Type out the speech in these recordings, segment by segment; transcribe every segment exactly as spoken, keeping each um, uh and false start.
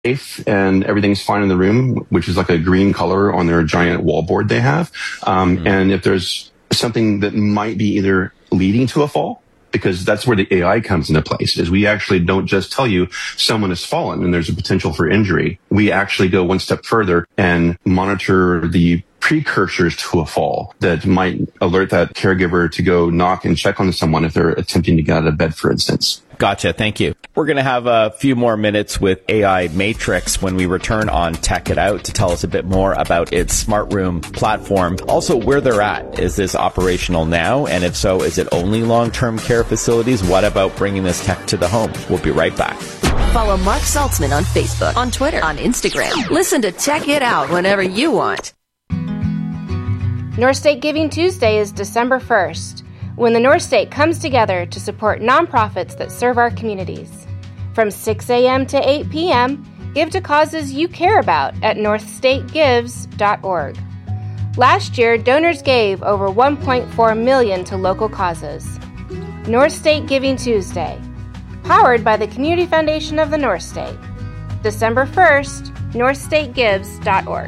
safe and everything's fine in the room, which is like a green color on their giant wallboard they have. Um, mm-hmm. And if there's something that might be either leading to a fall, because that's where the A I comes into place, is we actually don't just tell you someone has fallen and there's a potential for injury. We actually go one step further and monitor the precursors to a fall that might alert that caregiver to go knock and check on someone if they're attempting to get out of bed, for instance. Gotcha. Thank you. We're going to have a few more minutes with A I Matrix when we return on Tech It Out to tell us a bit more about its smart room platform. Also, where they're at. Is this operational now? And if so, is it only long-term care facilities? What about bringing this tech to the home? We'll be right back. Follow Mark Saltzman on Facebook, on Twitter, on Instagram. Listen to Tech It Out whenever you want. North State Giving Tuesday is December first, when the North State comes together to support nonprofits that serve our communities. From six a.m. to eight p.m., give to causes you care about at north state gives dot org. Last year, donors gave over one point four million dollars to local causes. North State Giving Tuesday, powered by the Community Foundation of the North State. December first, north state gives dot org.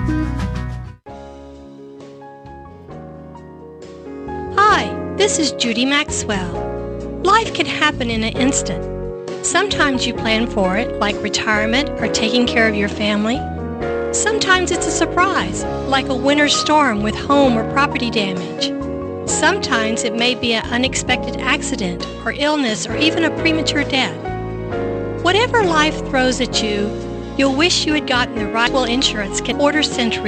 Hi, this is Judy Maxwell. Life can happen in an instant. Sometimes you plan for it, like retirement or taking care of your family. Sometimes it's a surprise, like a winter storm with home or property damage. Sometimes it may be an unexpected accident or illness or even a premature death. Whatever life throws at you, you'll wish you had gotten the right insurance. Order Century